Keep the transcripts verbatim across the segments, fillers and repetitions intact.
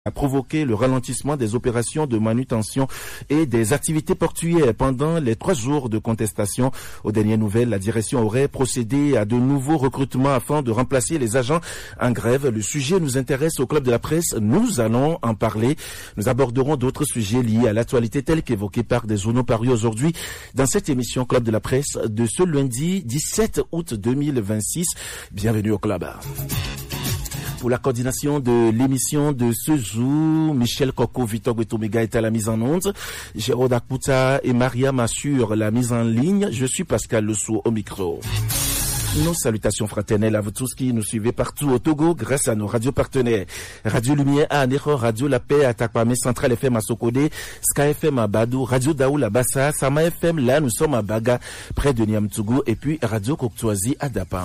a provoqué le ralentissement des opérations de manutention et des activités portuaires pendant les trois jours de contestation. Aux dernières nouvelles, la direction aurait procédé à de nouveaux recrutements afin de remplacer les agents en grève. Le sujet nous intéresse au Club de la Presse. Nous allons en parler. Nous aborderons d'autres sujets liés à l'actualité telle qu'évoquée par des journaux parus aujourd'hui dans cette émission Club de la Presse de ce lundi dix-sept août deux mille vingt-six. Bienvenue au Club. Pour la coordination de l'émission de ce jour, Michel Coco, Victor Guetomega est à la mise en onde. Jérôme Akouta et Maria m'assurent la mise en ligne. Je suis Pascal Lessou au micro. Nos salutations fraternelles à vous tous qui nous suivez partout au Togo grâce à nos radios partenaires. Radio Lumière à Anéro, Radio La Paix à Takwame, Central F M à Sokode, Sky F M à Badou, Radio Daoul à Bassa, Sama F M, là nous sommes à Baga, près de Niamtougou, et puis Radio Coctoisie à Dapan.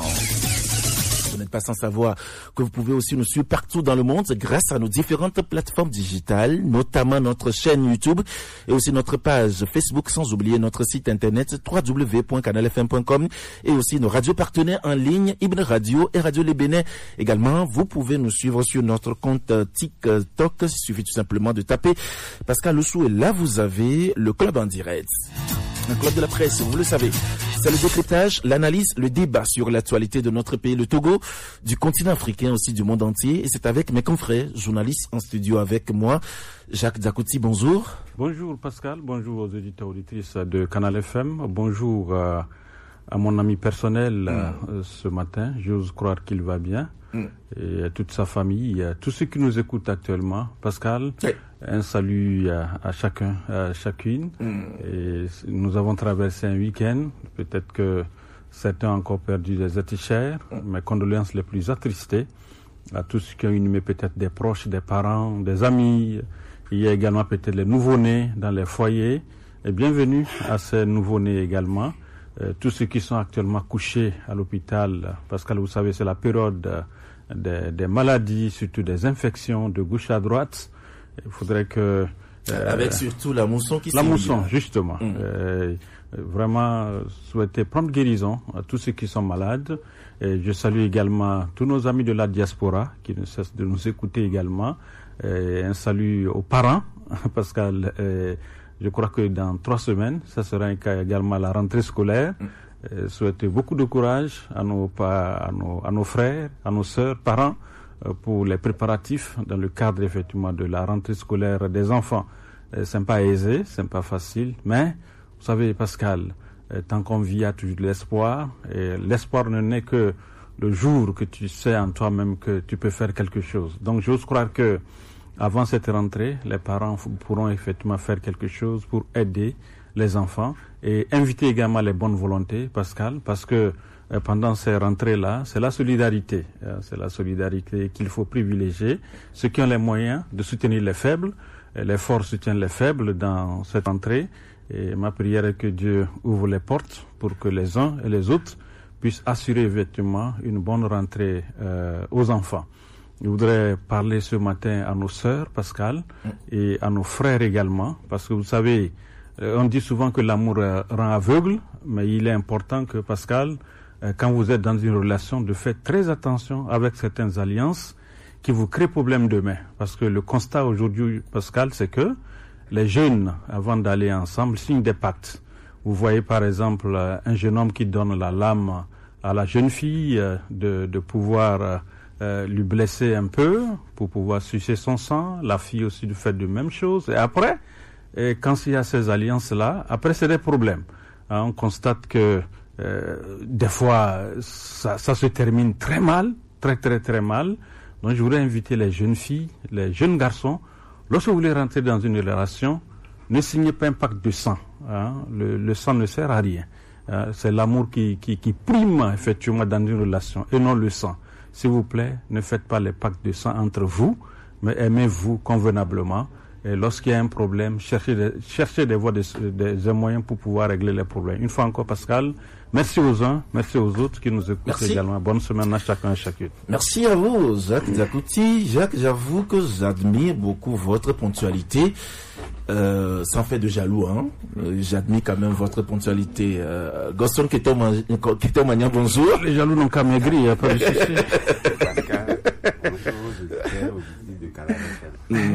Vous n'êtes pas sans savoir que vous pouvez aussi nous suivre partout dans le monde grâce à nos différentes plateformes digitales, notamment notre chaîne YouTube et aussi notre page Facebook, sans oublier notre site internet w w w point canal f m point com et aussi nos radios partenaires en ligne, Ibn Radio et Radio Les Bénin. Également, vous pouvez nous suivre sur notre compte TikTok. Il suffit tout simplement de taper Pascal Lessou et là vous avez le club en direct. Un club de la presse, vous le savez. C'est le décryptage, l'analyse, le débat sur l'actualité de notre pays, le Togo, du continent africain aussi, du monde entier. Et c'est avec mes confrères, journalistes en studio avec moi. Jacques Zakouti, bonjour. Bonjour Pascal, bonjour aux auditeurs auditrices de Canal F M. Bonjour euh, à mon ami personnel euh, mm. ce matin. J'ose croire qu'il va bien. Mm. Et à toute sa famille, à tous ceux qui nous écoutent actuellement. Pascal, oui. Un salut à, à chacun, à chacune. Mm. Et nous avons traversé un week-end. Peut-être que certains ont encore perdu des êtres chers. Mm. Mes condoléances les plus attristées à tous ceux qui ont inhumé peut-être des proches, des parents, des amis. Il y a également peut-être les nouveau-nés dans les foyers. Et bienvenue à ces nouveau-nés également. Euh, tous ceux qui sont actuellement couchés à l'hôpital. Pascal, vous savez, c'est la période euh, des, des maladies, surtout des infections de gauche à droite. Il faudrait que... Euh, Avec surtout la mousson qui La mousson, justement. Mmh. Euh, vraiment souhaiter prendre guérison à tous ceux qui sont malades. Et je salue également tous nos amis de la diaspora qui ne cessent de nous écouter également. Et un salut aux parents, Pascal. Euh, je crois que dans trois semaines, ça sera également la rentrée scolaire. Mmh. Euh, souhaiter beaucoup de courage à nos, à nos, à nos frères, à nos sœurs, parents, pour les préparatifs dans le cadre effectivement de la rentrée scolaire des enfants. Euh, c'est pas aisé, c'est pas facile, mais vous savez Pascal, euh, tant qu'on vit, il y a toujours de l'espoir, et l'espoir ne naît que le jour que tu sais en toi-même que tu peux faire quelque chose. Donc j'ose croire que avant cette rentrée, les parents f- pourront effectivement faire quelque chose pour aider les enfants et inviter également les bonnes volontés, Pascal, parce que pendant ces rentrées-là, c'est la solidarité. C'est la solidarité qu'il faut privilégier. Ceux qui ont les moyens de soutenir les faibles, les forts soutiennent les faibles dans cette rentrée. Et ma prière est que Dieu ouvre les portes pour que les uns et les autres puissent assurer effectivement une bonne rentrée euh, aux enfants. Je voudrais parler ce matin à nos sœurs, Pascal, et à nos frères également, parce que vous savez, on dit souvent que l'amour rend aveugle, mais il est important que, Pascal, quand vous êtes dans une relation, de faire très attention avec certaines alliances qui vous créent problème demain. Parce que le constat aujourd'hui, Pascal, c'est que les jeunes, avant d'aller ensemble, signent des pactes. Vous voyez par exemple un jeune homme qui donne la lame à la jeune fille, de, de pouvoir euh, lui blesser un peu pour pouvoir sucer son sang. La fille aussi de faire de même chose. Et après, et quand il y a ces alliances-là, après c'est des problèmes. Hein, on constate que Euh, des fois, ça, ça se termine très mal, très très très mal. Donc je voudrais inviter les jeunes filles, les jeunes garçons, lorsque vous voulez rentrer dans une relation, ne signez pas un pacte de sang. Hein. Le, le sang ne sert à rien. Hein. C'est l'amour qui, qui, qui prime effectivement dans une relation et non le sang. S'il vous plaît, ne faites pas les pactes de sang entre vous, mais aimez-vous convenablement. Et lorsqu'il y a un problème, cherchez des, cherchez des voies, des, des, des moyens pour pouvoir régler les problèmes. Une fois encore, Pascal, merci aux uns, merci aux autres qui nous écoutent merci. Également. Bonne semaine à chacun et chacune. Merci à vous, Jacques Zakouti. Jacques, j'avoue que j'admire beaucoup votre ponctualité. Euh, sans faire de jaloux, hein. J'admire quand même votre ponctualité. Euh, Gosson qui est au manière, bonjour. Les jaloux n'ont qu'à maigrir, il n'y a pas de souci. Kalabé.